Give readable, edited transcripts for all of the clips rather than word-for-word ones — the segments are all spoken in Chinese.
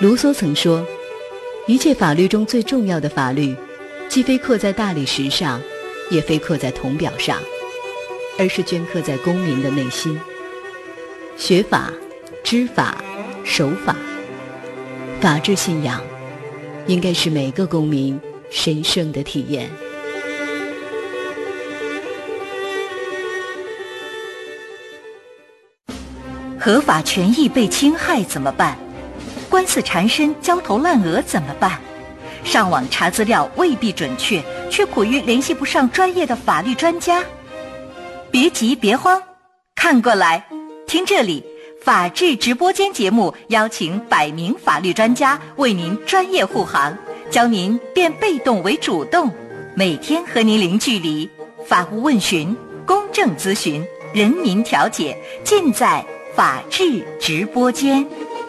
卢梭曾说，一切法律中最重要的法律，既非刻在大理石上，也非刻在铜表上，而是镌刻在公民的内心。学法、知法、守法，法治信仰应该是每个公民神圣的体验。 合法权益被侵害怎么办？官司缠身、焦头烂额怎么办？上网查资料未必准确，却苦于联系不上专业的法律专家。别急别慌，看过来，听这里，法治直播间节目邀请100名法律专家为您专业护航，教您变被动为主动，每天和您零距离，法务问询、公正咨询、人民调解，尽在法治直播间。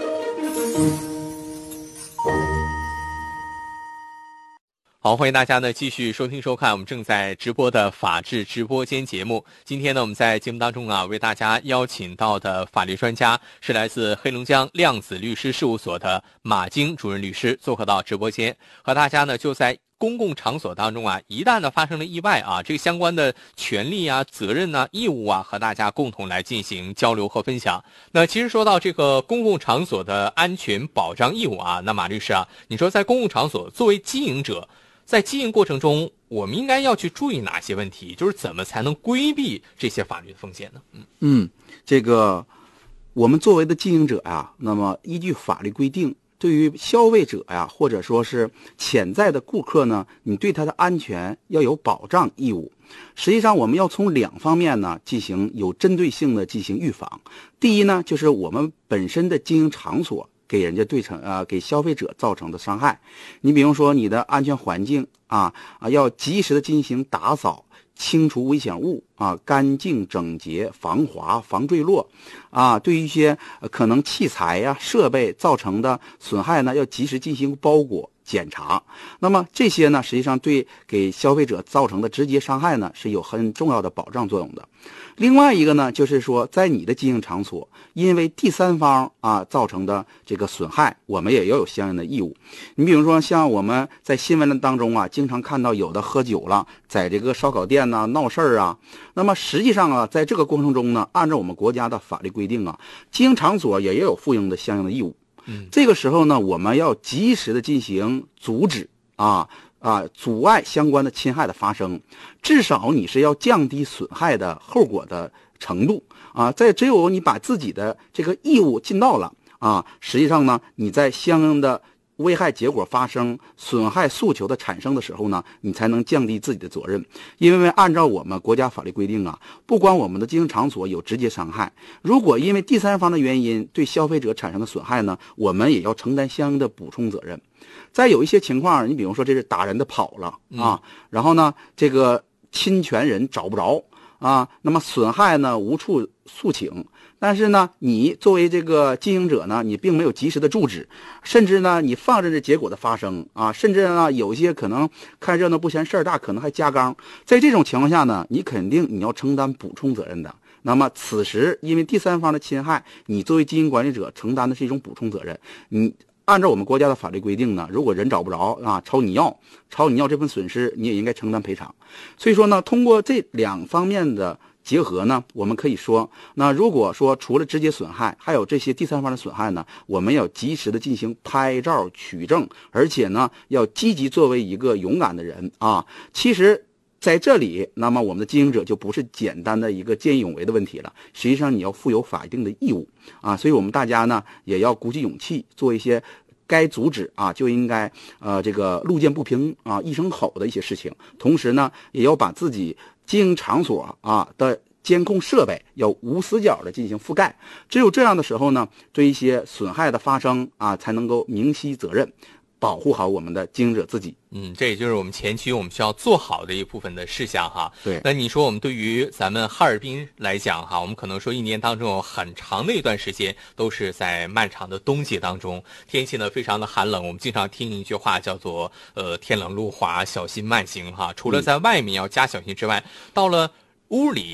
好，欢迎大家呢继续收听收看我们正在直播的法治直播间节目。今天呢，我们在节目当中为大家邀请到的法律专家是来自黑龙江量子律师事务所的马京主任律师，做客到直播间，和大家呢就在公共场所当中一旦呢发生了意外这个相关的权利责任义务和大家共同来进行交流和分享。那其实说到这个公共场所的安全保障义务那马律师你说在公共场所作为经营者，在经营过程中我们应该要去注意哪些问题，就是怎么才能规避这些法律的风险呢？ 这个我们作为的经营者那么依据法律规定，对于消费者或者说是潜在的顾客呢，你对他的安全要有保障义务。实际上我们要从2方面呢进行有针对性的进行预防。第一呢，就是我们本身的经营场所给人家给消费者造成的伤害。你比如说你的安全环境要及时的进行打扫，清除危险物干净整洁，防滑防坠落对于一些可能器材设备造成的损害呢，要及时进行包裹检查。那么这些呢，实际上对给消费者造成的直接伤害呢，是有很重要的保障作用的。另外一个呢，就是说在你的经营场所因为第三方造成的这个损害，我们也要有相应的义务。你比如说像我们在新闻当中经常看到有的喝酒了，在这个烧烤店闹事儿那么实际上在这个过程中呢，按照我们国家的法律规定经营场所也有负应的相应的义务。这个时候呢，我们要及时的进行阻止阻碍相关的侵害的发生，至少你是要降低损害的后果的程度只有你把自己的这个义务尽到了实际上呢，你在相应的危害结果发生、损害诉求的产生的时候呢，你才能降低自己的责任。因为按照我们国家法律规定不光我们的经营场所有直接伤害，如果因为第三方的原因对消费者产生的损害呢，我们也要承担相应的补充责任。再有一些情况，你比如说这是打人的跑了然后呢这个侵权人找不着那么损害呢无处诉请，但是呢你作为这个经营者呢，你并没有及时的阻止，甚至呢你放任着结果的发生甚至呢有一些可能看热闹不嫌事儿大，可能还加纲。在这种情况下呢，你肯定你要承担补充责任的。那么此时因为第三方的侵害，你作为经营管理者承担的是一种补充责任。你按照我们国家的法律规定呢，如果人找不着朝你要这份损失，你也应该承担赔偿。所以说呢，通过这2方面的结合呢，我们可以说，那如果说除了直接损害，还有这些第三方的损害呢，我们要及时的进行拍照取证，而且呢要积极作为一个勇敢的人其实在这里，那么我们的经营者就不是简单的一个见义勇为的问题了，实际上你要负有法定的义务所以我们大家呢也要鼓起勇气，做一些该阻止就应该这个路见不平一声吼的一些事情。同时呢，也要把自己经营场所的监控设备要无死角的进行覆盖。只有这样的时候呢，对一些损害的发生才能够明晰责任，保护好我们的经营者自己。 这也就是我们前期我们需要做好的一部分的事项对， 那你说我们对于咱们哈尔滨来讲我们可能说一年当中有很长的一段时间都是在漫长的冬季当中，天气呢非常的寒冷。我们经常听一句话叫做天冷路滑，小心慢行除了在外面要加小心之外，到了屋里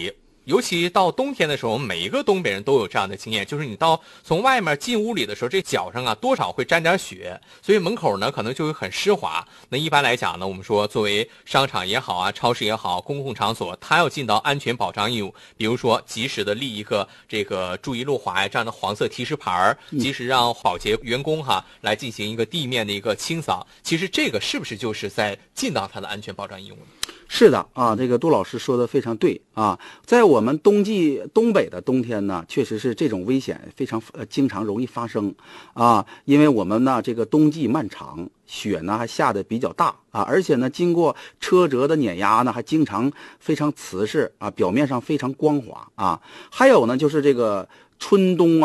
尤其到冬天的时候，每一个东北人都有这样的经验，就是你从外面进屋里的时候，这脚上啊多少会沾点血，所以门口呢可能就会很湿滑。那一般来讲呢，我们说作为商场也好啊，超市也好，公共场所，它要尽到安全保障义务，比如说及时的立一个这个注意路滑呀这样的黄色提示牌，及时让保洁员工来进行一个地面的一个清扫。其实这个是不是就是在尽到它的安全保障义务呢？ 是的啊，这个杜老师说的非常对啊，在我们东北的冬天呢，确实是这种危险非常经常容易发生啊，因为我们呢这个冬季漫长，雪呢还下得比较大啊，而且呢经过车辙的碾压呢，还经常非常瓷实啊，表面上非常光滑啊，还有呢就是这个春冬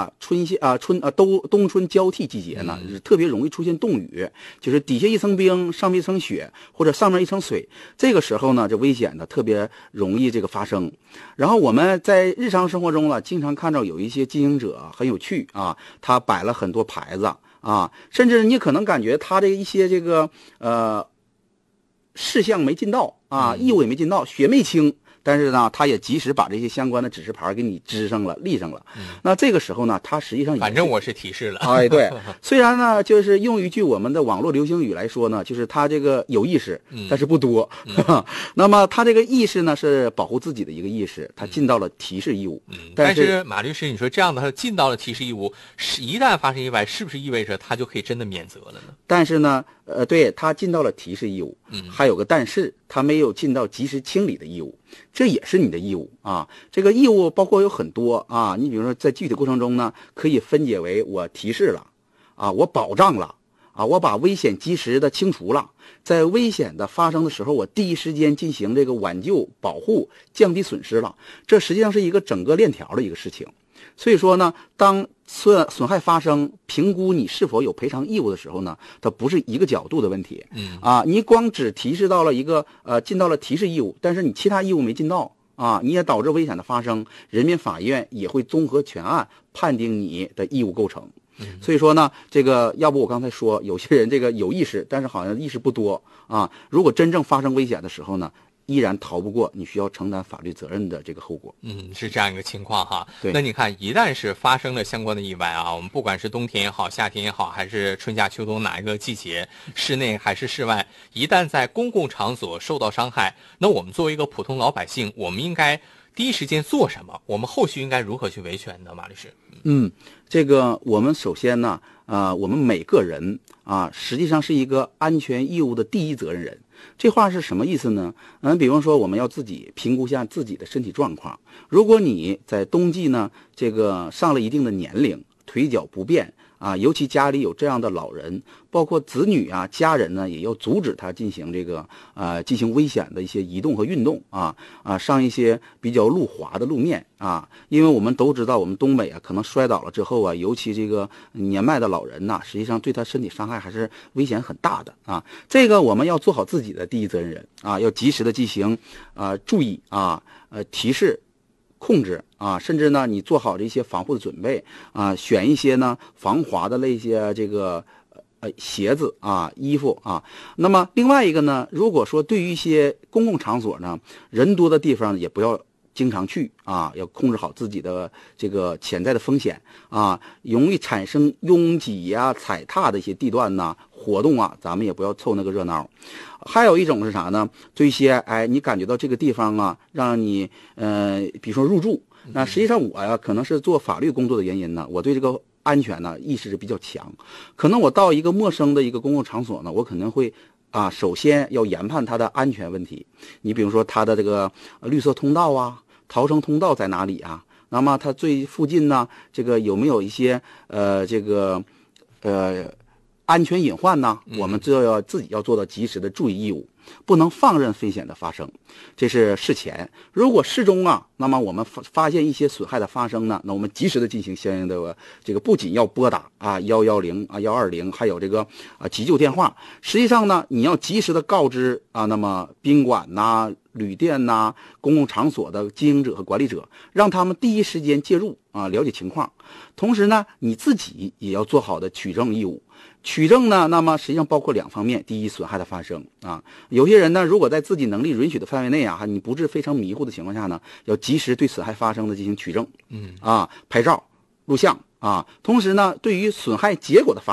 冬春交替季节呢，特别容易出现冻雨，就是底下一层冰，上面一层雪，或者上面一层水。这个时候呢，这危险呢特别容易这个发生。然后我们在日常生活中呢，经常看到有一些经营者很有趣啊，他摆了很多牌子啊，甚至你可能感觉他的一些这个事项没尽到啊，义务也没尽到，血没清。但是呢，他也及时把这些相关的指示牌给你支上了、立上了。那这个时候呢，他实际上反正我是提示了。 哎，对，虽然呢，就是用一句我们的网络流行语来说呢，就是他这个有意识，但是不多。那么他这个意识呢，是保护自己的一个意识，他尽到了提示义务。 但是马律师，你说这样的他尽到了提示义务，一旦发生意外，是不是意味着他就可以真的免责了呢？ 但是呢，对，他尽到了提示义务，还有个但是，他没有尽到及时清理的义务。这也是你的义务啊！这个义务包括有很多啊，你比如说在具体过程中呢，可以分解为我提示了，啊，我保障了，啊，我把危险及时的清除了，在危险的发生的时候，我第一时间进行这个挽救、保护、降低损失了。这实际上是一个整个链条的一个事情。所以说呢，当损害发生，评估你是否有赔偿义务的时候呢，它不是一个角度的问题。你光只提示到了一个尽到了提示义务，但是你其他义务没尽到啊，你也导致危险的发生，人民法院也会综合全案判定你的义务构成。所以说呢，这个要不我刚才说有些人这个有意识，但是好像意识不多啊。如果真正发生危险的时候呢，依然逃不过你需要承担法律责任的这个后果。 是这样一个情况哈。 对， 那你看，一旦是发生了相关的意外啊，我们不管是冬天也好，夏天也好，还是春夏秋冬哪一个季节，室内还是室外，一旦在公共场所受到伤害，那我们作为一个普通老百姓，我们应该第一时间做什么？我们后续应该如何去维权呢？马律师？ 这个我们首先呢，我们每个人啊，实际上是一个安全义务的第一责任人。这话是什么意思呢？比方说我们要自己评估一下自己的身体状况。如果你在冬季呢，这个上了一定的年龄，腿脚不便啊，尤其家里有这样的老人，包括子女啊、家人呢，也要阻止他进行这个进行危险的一些移动和运动上一些比较路滑的路面啊，因为我们都知道，我们东北啊，可能摔倒了之后啊，尤其这个年迈的老人呐，实际上对他身体伤害还是危险很大的啊。这个我们要做好自己的第一责任人啊，要及时的进行注意提示。控制啊，甚至呢，你做好这些防护的准备啊，选一些呢防滑的那些这个鞋子啊、衣服啊。那么另外一个呢，如果说对于一些公共场所呢，人多的地方也不要经常去啊，要控制好自己的这个潜在的风险啊，容易产生拥挤呀、踩踏的一些地段呐、活动啊，咱们也不要凑那个热闹。还有一种是啥呢？对一些你感觉到这个地方啊，让你比如说入住，那实际上我呀，可能是做法律工作的原因呢，我对这个安全呢意识是比较强。可能我到一个陌生的一个公共场所呢，我可能会首先要研判它的安全问题。你比如说它的这个绿色通道啊、逃生通道在哪里啊？那么它最附近呢，这个有没有一些安全隐患呢？我们就要自己要做到及时的注意义务，不能放任危险的发生。这是事前。如果事中那么我们发现一些损害的发生呢，那我们及时的进行相应的这个，不仅要拨打110、120，还有这个急救电话。实际上呢，你要及时的告知那么宾馆旅店公共场所的经营者和管理者，让他们第一时间介入了解情况。同时呢，你自己也要做好的取证义务。取证呢，那么实际上包括两方面。第一，损害的发生有些人呢，如果在自己能力允许的范围内啊，你不是非常迷糊的情况下呢，要及时对损害发生的进行取证，拍照、录像啊。同时呢，对于损害结果的发